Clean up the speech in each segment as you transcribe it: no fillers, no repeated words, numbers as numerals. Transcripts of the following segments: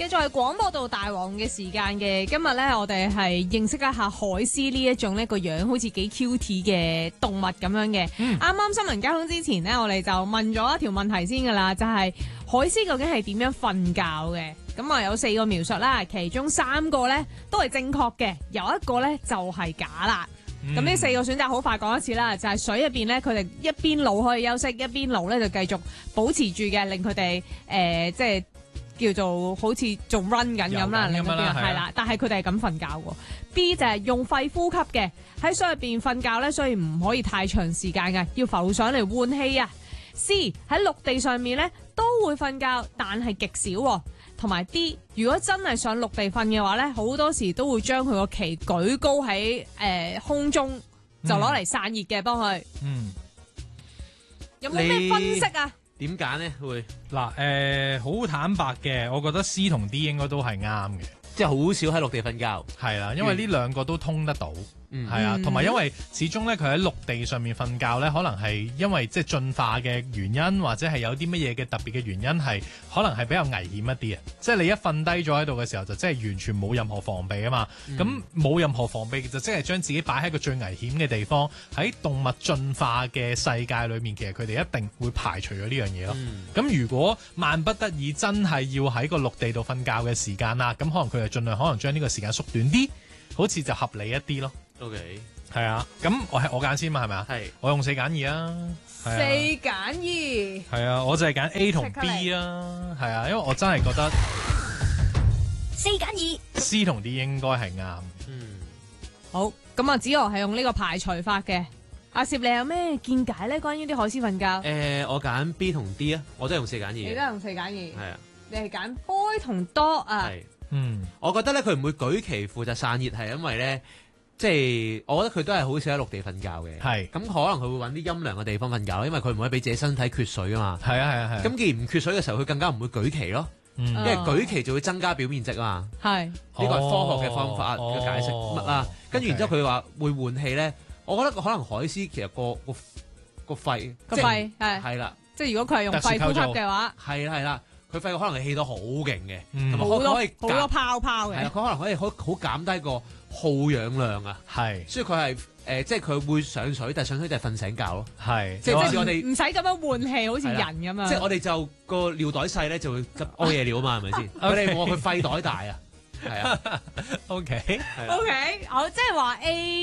續係廣播道大王嘅時間嘅。今日咧，我哋係認識一下海獅呢一種呢個樣好似幾 cute 嘅動物咁樣嘅。啱啱新聞交通之前呢，我哋就問咗一條問題先噶啦，就係海獅究竟係點樣瞓覺嘅？咁啊有4個描述啦，其中3個咧都係正確嘅，有一個咧就係假啦。咁呢4個選擇好快講一次啦，就係水入邊咧，佢哋一邊腦可以休息，一邊腦咧就繼續保持住嘅，令佢哋即係叫做好似仲 run 緊咁啦，令到啲人係啦。但係佢哋係咁瞓覺喎。B 就係用肺呼吸嘅，喺水入邊瞓覺咧，所以唔可以太長時間嘅，要浮上嚟換氣啊。C 喺陸地上面咧都會瞓覺，但係極少喎。同埋 D， 如果真係上陸地瞓嘅話咧，好多時都會將佢個鰭舉高喺空中，就攞嚟散熱嘅，幫佢。有冇咩分析啊？ 點揀咧？會嗱好坦白嘅，我覺得 C 同 D 應該都係啱嘅， 即係好少喺陸地瞓覺。 係啦，因為呢兩個都通得到。係啊，同埋因為始終咧，佢喺陸地上面瞓覺咧，可能係因為即係進化嘅原因，或者係有啲乜嘢嘅特別嘅原因，係可能係比較危險一啲啊！即係你一瞓低咗喺度嘅時候，就即係完全冇任何防備啊嘛。咁冇任何防備就即係將自己擺喺個最危險嘅地方。喺動物進化嘅世界裏面，其實佢哋一定會排除咗呢樣嘢咯。咁如果萬不得已真係要喺個陸地度瞓覺嘅時間啦，咁可能佢就盡量可能將呢個時間縮短啲，好似就合理一啲咯。 OK， 係啊，咁我揀先嘛，係咪啊？ 係， 我用4揀2啊 ，4揀2， 係啊，我就係揀 A 同 B 啊，係啊，因為我真係覺得 4揀2 C 同 D 應該係啱。 好，咁啊，子豪係用呢個排除法嘅。阿攝，你有咩見解咧？關於啲海獅瞓覺？ 我揀 B 同 D 啊，我都係用4揀2。 你都係用4揀2？ 係啊， 你係揀 boy 同 dog 啊？ 係，我覺得咧佢唔會舉旗負責散熱，係因為咧。即係，我覺得佢都係好少喺陸地瞓覺嘅。係，咁可能佢會揾啲陰涼嘅地方瞓覺，因為佢唔可以俾自己身體缺水啊嘛。係啊係啊係。咁既然唔缺水嘅時候，佢更加唔會舉旗咯。因為舉旗就會增加表面積啊嘛。係，呢個係科學嘅方法嘅解釋乜啦。跟住然之後佢話會換氣咧，我覺得可能海獅其實個肺係啦，即係如果佢係用肺呼吸嘅話，係啦。佢肺可能係氣到好勁嘅，同埋可以好多泡泡嘅。係啊，佢可能可以好減低個耗氧量啊。係，所以佢係即係佢會上水，但係上水就係瞓醒覺咯。係，即係我哋唔使咁樣換氣，好似人咁樣。即係我哋就個尿袋細咧，就會屙夜尿啊嘛，係咪先？我哋冇佢肺袋大啊。係啊，OK，好，即係話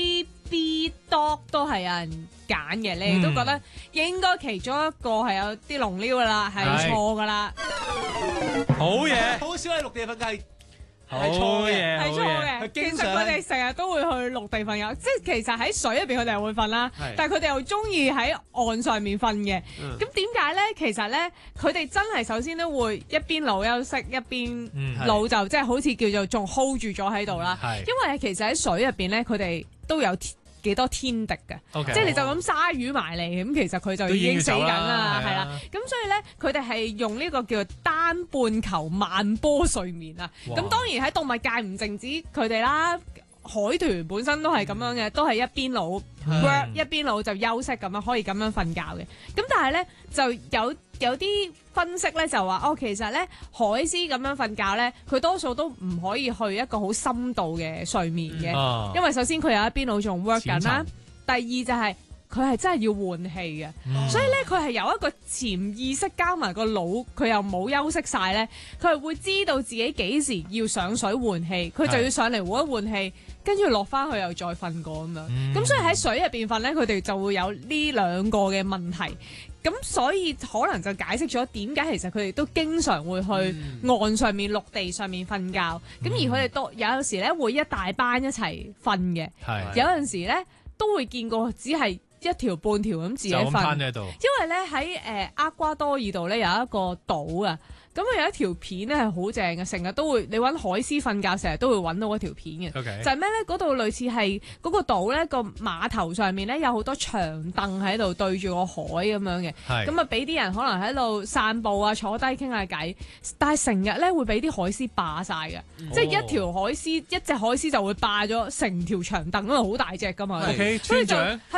A、B、dog 都係有人揀嘅，你哋都覺得應該其中一個係有啲龍溜噶啦，係錯噶啦。 好嘢， 好少喺陸地瞓覺， 係錯嘅， 係錯嘅。其實佢哋成日都會去陸地瞓覺，即係其實喺水入邊佢哋係會瞓啦，但係佢哋又中意喺岸上面瞓嘅。咁點解咧？其實咧，佢哋真係首先都會一邊腦休息，一邊腦就即係好似叫做仲 hold 住咗喺度啦。因為其實喺水入邊咧，佢哋都有幾多天敵嘅，即係你就咁鯊魚埋嚟，咁其實佢就已經死緊啦，係啦。咁所以咧，佢哋係用呢個叫做單半球慢波睡眠啊。咁當然喺動物界唔淨止佢哋啦，海豚本身都係咁樣嘅，都係一邊腦 work 一邊腦就休息咁樣，可以咁樣瞓覺嘅。咁但係咧就有啲分析咧就話其實咧海獅咁樣瞓覺咧，佢多數都唔可以去一個好深度嘅睡眠嘅，因為首先佢有一邊腦仲 work 緊啦，第二就係佢係真係要換氣嘅，所以咧佢係有一個潛意識加埋個腦，佢又冇休息晒咧，佢係會知道自己幾時要上水換氣，佢就要上嚟換一換氣，跟住落翻去又再瞓過咁樣，咁所以喺水入邊瞓咧，佢哋就會有呢2個嘅問題。咁所以可能就解釋咗點解其實佢哋都經常會去岸上面、陸地上面瞓覺。咁而佢哋都有時咧會一大班一齊瞓嘅，有陣時咧都會見過只係一條半條咁自己瞓。因為咧喺厄瓜多爾度咧有一個島啊。咁佢有一條片咧係好正嘅，成日都會你揾海獅瞓覺，成日都會揾到嗰條片嘅。就係咩咧？嗰度類似係嗰個島咧個碼頭上面咧有好多長凳喺度對住個海咁樣嘅。咁啊俾啲人可能喺度散步啊，坐低傾下偈。但係成日咧會俾啲海獅霸晒嘅，即係一條海獅一隻海獅就會霸咗成條長凳，因為好大隻噶嘛。所以就係啊，成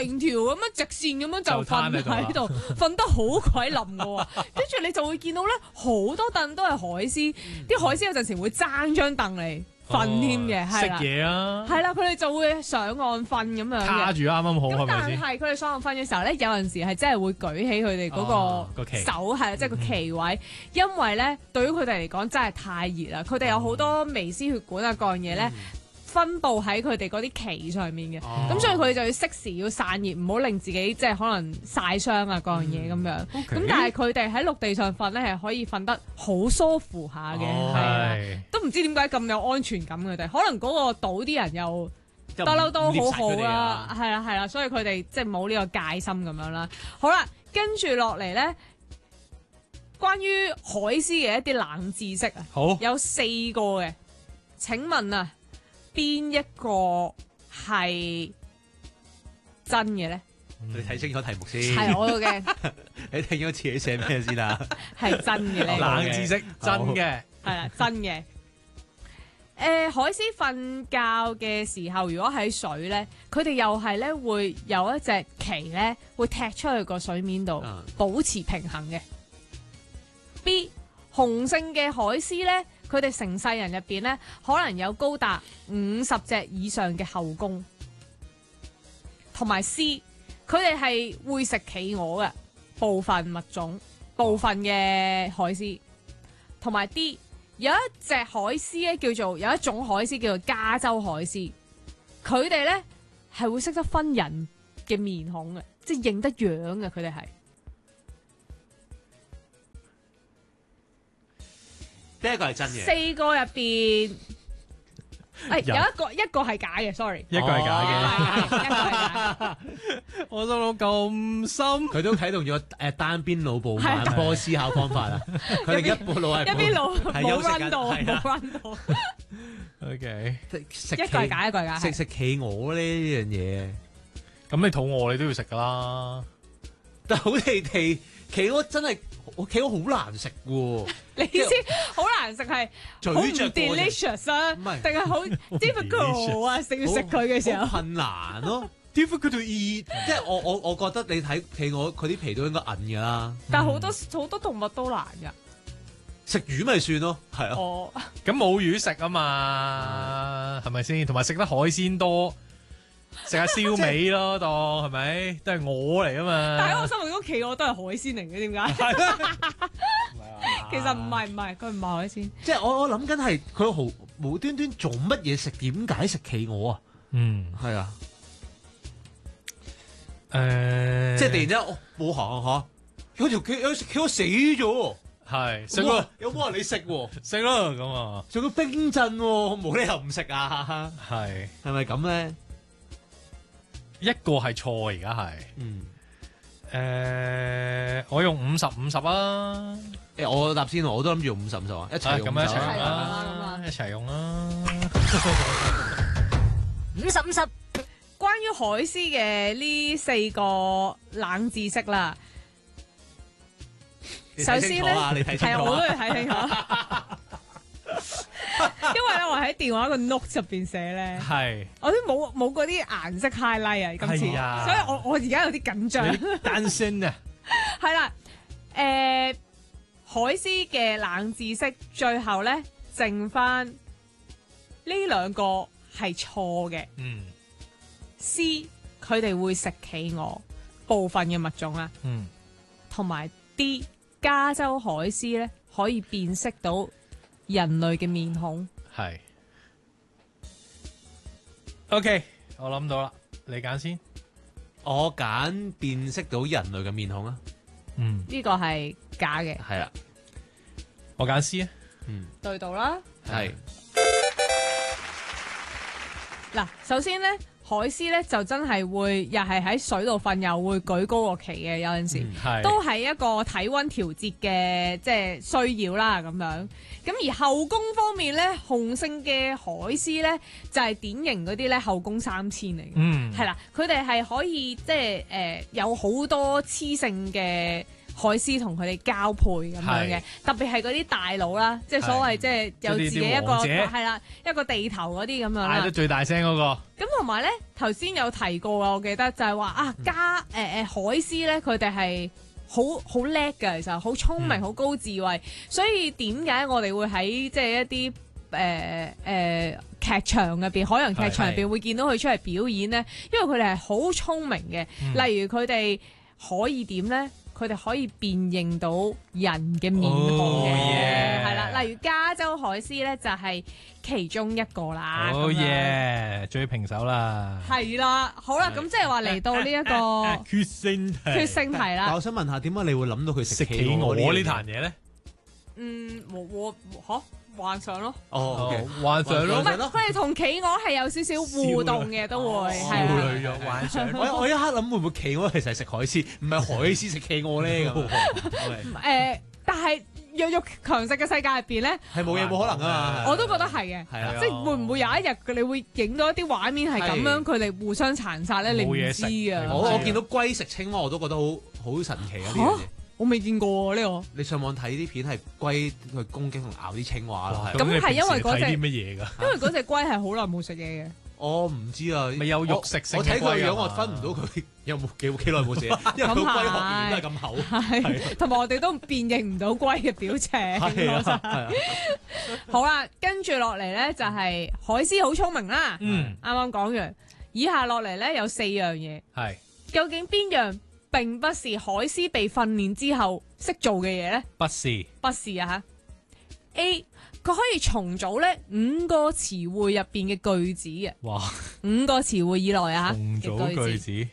成條咁樣直線咁樣就瞓喺度，瞓得好鬼冧嘅喎。跟住你就會見到咧，好多凳都係海獅，啲海獅有陣時會爭張凳嚟瞓添嘅，係啦。 食嘢啊， 係啦，佢哋就會上岸瞓咁樣嘅。 卡住啱啱好，係咪但先？ 係佢哋上岸瞓嘅時候咧，有陣時係真係會舉起佢哋嗰個旗手，係即係個旗位，因為咧對於佢哋嚟講真係太熱啦。佢哋有好多微絲血管啊，各樣嘢咧。分佈喺佢哋嗰啲旗上面嘅，咁所以佢哋就要適時要散熱，唔好令自己即係可能曬傷啊嗰樣嘢咁樣。咁但係佢哋喺陸地上瞓咧係可以瞓得好舒服下嘅，係啊，都唔知點解咁有安全感佢哋。可能嗰個島啲人又不嬲都好好啦，係啦係啦，所以佢哋即係冇呢個戒心咁樣啦。好啦，跟住落嚟咧，關於海獅嘅一啲冷知識啊， 好有4個嘅。請問啊，邊一個係真嘅咧？ 你睇清楚題目先。 係我都驚。 你睇咗自己寫咩先啦？ 係真嘅咧。 冷知識真嘅。 係啦，真嘅。海獅瞓覺嘅時候，如果喺水咧，佢哋又係咧會有一隻旗咧，會踢出去個水面度，保持平衡嘅。B 雄性嘅海獅咧，佢哋成世人入邊咧，可能有高達50隻以上嘅後宮。同埋 C， 佢哋係會食企鵝嘅部分物種，部分嘅海獅。同埋 D， 有一隻海獅咧，有一種海獅叫做加州海獅，佢哋咧係會識得分人嘅面孔嘅，即係認得樣嘅，佢哋係。 呢一個係真嘅。 4個入邊，有一個係假嘅 ，sorry。 一個係假嘅，一個係假。 我心諗咁深， 佢都啟動咗單邊腦部慢波思考方法啊！佢另一部腦係一邊腦冇 run 到， 係冇 run 到。 OK， 食一個係假，一個係假。 食企鵝呢樣嘢， 咁你肚餓你都要食噶啦。 但好地地，企鵝真係企鵝好難食喎。 你知好難食係好唔 delicious 啊，定係好 difficult 啊？要食佢嘅時候困難咯。difficult to eat， 即係我覺得你睇企鵝佢啲皮都應該韌㗎啦。 但係好多動物都難㗎。 食魚咪算咯，係啊。 哦， 咁冇魚食啊嘛，係咪先？同埋食得海鮮多，食下燒味咯，當係咪？都係鵝嚟啊嘛。 但喺我心目中企鵝都係海鮮嚟嘅，點解？其實唔係，佢唔係海鮮。 即係我諗緊係佢好無端端做乜嘢食？點解食企鵝啊？係啊。即係突然之間，冇行嚇，有條企鵝死咗， 係食喎， 有冇人你食喎？ 食咯咁啊， 仲要冰鎮喎，冇理由唔食啊！係咪咁咧？ 一個係錯，而家係，我用50-50啊！ 我答先，我都諗住用50-50啊，一齊用咁一齊用啦，一齊用啦 ，50-50。關於海獅嘅呢4個冷知識啦，首先咧係我都要睇清楚，因為咧我喺電話個 note 入邊寫咧， 係我都冇嗰啲顏色 highlight 啊，今次，所以我而家有啲緊張。 單身啊， 係啦，海獅嘅冷知識，最後咧剩翻呢2個係錯嘅。C 佢哋會食企鵝部分嘅物種啦，同埋 D 加州海獅咧可以辨識到人類嘅面孔。 係 OK， 我諗到啦，你揀先。 我揀辨識到人類嘅面孔啊。 呢個係假嘅。 係啦， 我揀 C 啊。 對到啦。 係。 嗱，首先咧。海獅咧就真係會又係喺水度瞓，又會舉高個旗嘅，有陣時都係一個體溫調節嘅即係需要啦咁樣。咁而後宮方面咧，雄性嘅海獅咧就係典型嗰啲咧後宮3000嚟嘅，係啦，佢哋係可以即係有好多雌性嘅海獅同佢哋交配咁樣嘅，特別係嗰啲大佬啦，即係所謂即係有自己一個係啦一個地頭嗰啲咁樣啦。 嗌得最大聲嗰個。 咁同埋咧，頭先有提過啊，我記得就係話海獅咧，佢哋係好叻嘅，其實好聰明、好高智慧，所以點解我哋會喺即係一啲劇場入邊，海洋劇場入邊會見到佢出嚟表演咧？因為佢哋係好聰明嘅，例如佢哋可以點咧？佢哋可以辨認到人嘅面孔嘅，係啦。例如加州海獅咧，就係其中一個啦。 最平手啦。 係啦，好啦，咁即係話嚟到呢一個決勝題啦。 但我想問下，點解你會諗到佢食企鵝呢壇嘢咧？ 我幻想咯。 幻想咯。 唔係，佢哋同企鵝係有少少互動嘅，都會係少女咗幻想。 我一刻諗會唔會企鵝其實係食海獅，唔係海獅食企鵝咧咁。 但係弱肉強食嘅世界入邊咧， 係冇嘢冇可能啊嘛。 我都覺得係嘅，即係會唔會有一日你會影到一啲畫面係咁樣，佢哋互相殘殺咧？你唔知啊。 我見到龜食青蛙，我都覺得好神奇啊！呢樣嘢。 我未見過呢個。 你上網睇啲片係龜去攻擊同咬啲青蛙咯。 咁係因為嗰隻啲乜嘢㗎？ 因為嗰隻龜係好耐冇食嘢嘅。 我唔知啊， 咪有肉食性。 我睇佢個樣，我分唔到佢有冇幾耐冇食，因為佢龜殼原來都係咁厚。 係，同埋我哋都辨認唔到龜嘅表情。係好啦，跟住落嚟咧就係海獅好聰明啦。啱啱講完，以下落嚟咧有4樣嘢。係。究竟邊樣並不是海獅被訓練之後識做嘅嘢咧？不是啊吓。A， 佢可以重組咧5個詞彙入邊嘅句子嘅。哇！5個詞彙以內啊， 重組句子。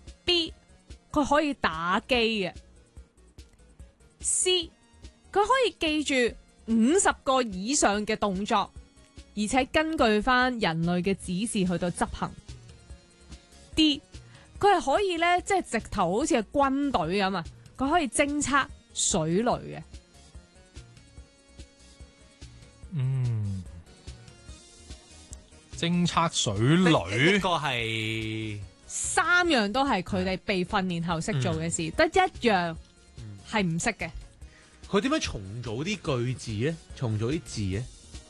B， 佢可以打機嘅。C， 佢可以記住50個以上嘅動作，而且根據翻人類嘅指示去到執行。D，佢係可以咧，即係直頭好似係軍隊咁啊！佢可以偵測水雷嘅。 偵測水雷。呢個係 3樣都係佢哋被訓練後識做嘅事，得一樣係唔識嘅。 佢點樣重組啲句子咧？重組啲字咧？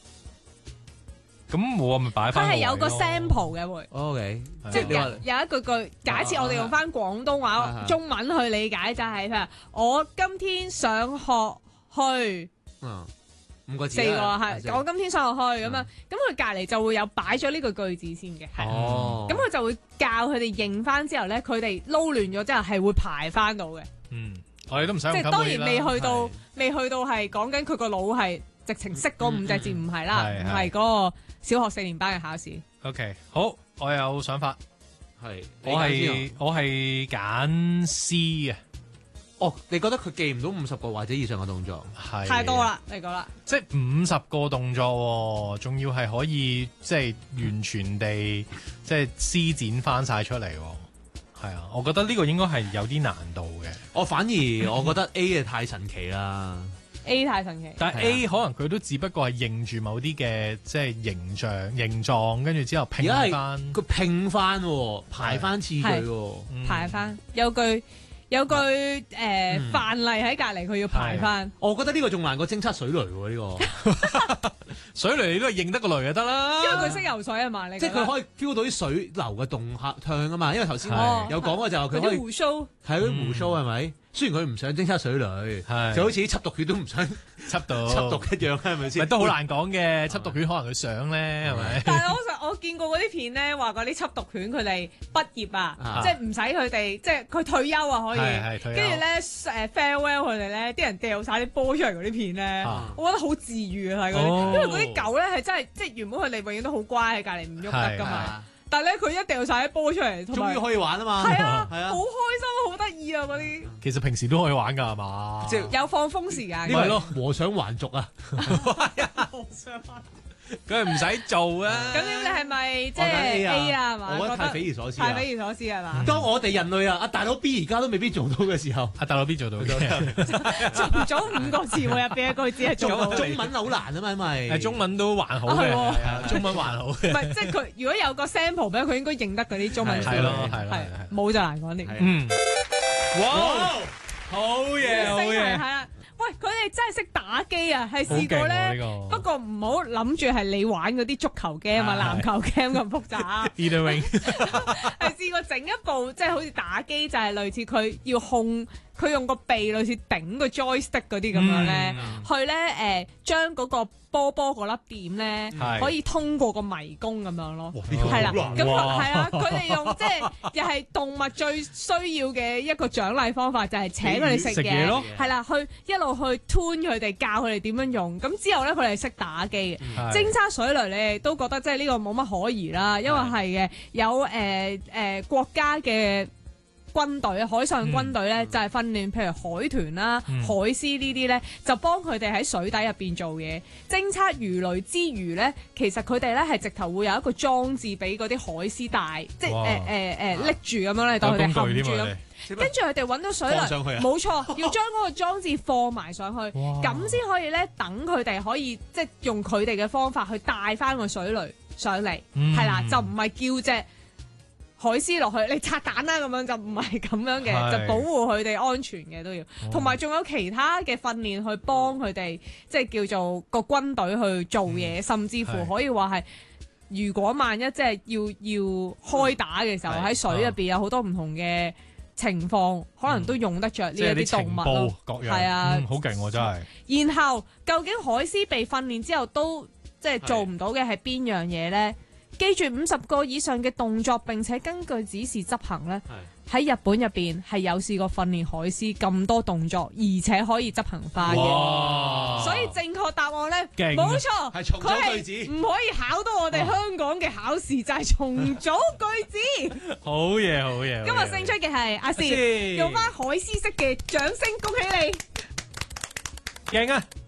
咁我咪擺翻。 佢係有個 sample 嘅會。 OK， 即係有一句，假設我哋用翻廣東話、中文去理解，就係譬如我今天上學去。 5個字。 4個係，我今天上學去咁樣，咁佢隔離就會有擺咗呢個句子先嘅。咁佢就會教佢哋認翻之後咧，佢哋撈亂咗之後係會排翻到嘅。 我哋都唔使。 即係當然未去到係講緊佢個腦係直情識嗰5隻字，唔係啦，唔係嗰個小學4年班嘅考試。 OK， 好，我有想法。 係， 我係揀 C 嘅。 你覺得佢記唔到50個或者以上嘅動作？ 係太多啦，你覺得？ 即係50個動作，仲要係可以即係完全地即係施展翻晒出嚟。係啊，我覺得呢個應該係有啲難度嘅。 反而我覺得 A 係太神奇啦。 A 太神奇。 但係 A 可能佢都只不過係認住某啲嘅即係形狀，跟住之後拼翻。 佢拼翻排翻次序排翻有句範例喺隔離，佢要排翻。 我覺得呢個仲難過偵測水雷喎，呢個水雷你都係認得個雷就得啦。 因為佢識游水啊嘛，你即係佢可以 feel 到啲水流嘅動向啊嘛。因為頭先有講過就係佢可以胡鬚， 係嗰啲胡鬚係咪？雖然佢唔想偵測水雷，就好似啲緝毒犬都唔想緝毒一樣，係咪先？ 都好難講嘅，緝毒犬可能佢想咧，係咪？ 但係我見過嗰啲片咧，話嗰啲緝毒犬佢哋畢業啊，即係唔使佢哋，即係佢退休啊可以，跟住咧farewell 佢哋咧，啲人掉晒啲波出嚟嗰啲片咧，我覺得好治愈啊！睇嗰啲，因為嗰啲狗咧係真係即係原本佢哋永遠都好乖喺隔離唔喐得㗎嘛。但係咧，佢一掉晒啲波出嚟， 終於可以玩啊嘛！ 係啊，好開心啊，好得意啊嗰啲。 其實平時都可以玩㗎係嘛？ 即係有放風時間。 係咯，和尚還俗啊！ 和尚還俗。 佢係唔使做啊！ 咁你係咪即係 A 啊？係嘛？ 我覺得太匪夷所思。 太匪夷所思係嘛？ 當我哋人類啊，阿大佬 B 而家都未必做到嘅時候， 阿大佬 B 做到嘅。 做咗5個詞彙入邊一句只係做到。 中文好難啊嘛，因為中文都還好嘅，中文還好嘅。 唔係，即係佢如果有個 sample 俾佢，應該認得嗰啲中文詞。 係咯，係冇就難講啲。 哇！ 好嘢，好嘢， 係啦。喂，佢哋真係識打機啊，係試過咧。不過唔好諗住係你玩嗰啲足球 game 啊、籃球 game 咁複雜。係試過整一部即係好似打機，就係類似佢要控。佢用個鼻類似頂個 joystick 嗰啲咁樣咧，去咧將嗰個波嗰粒點咧，可以通過個迷宮咁樣咯。係啦，咁係啊，佢哋用即係又係動物最需要嘅一個獎勵方法，就係請佢哋食嘢咯。係啦，去一路去 tune 佢哋，教佢哋點樣用。咁之後咧，佢哋識打機嘅。偵察水雷你哋都覺得即係呢個冇乜可疑啦，因為係嘅有國家嘅。軍隊海上軍隊咧就係訓練，譬如海豚啦、海獅呢啲咧，就幫佢哋喺水底入邊做嘢。偵測魚類之餘咧，其實佢哋咧係直頭會有一個裝置俾嗰啲海獅帶，即係拎住咁樣咧，當佢哋含住咁。跟住佢哋揾到水雷，冇錯，要將嗰個裝置放埋上去，咁先可以咧等佢哋可以即係用佢哋嘅方法去帶翻個水雷上嚟，係啦，就唔係叫隻海獅落去，你拆彈啦咁樣，就唔係咁樣嘅，就保護佢哋安全嘅都要，同埋仲有其他嘅訓練去幫佢哋，即係叫做個軍隊去做嘢，甚至乎可以話係，如果萬一即係要開打嘅時候，喺水入邊有好多唔同嘅情況，可能都用得着呢一啲動物咯，係啊， 好勁喎真係。 然後究竟海獅被訓練之後都即係做唔到嘅係邊樣嘢咧？記住50個以上嘅動作，並且根據指示執行咧。喺日本入邊係有試過訓練海獅咁多動作，而且可以執行翻嘅。所以正確答案咧，冇錯，佢係唔可以考到我哋香港嘅考試，就係重組句子。 好嘢，好嘢！ 今日勝出嘅係阿詩，用翻海獅式嘅掌聲恭喜你， 勁啊！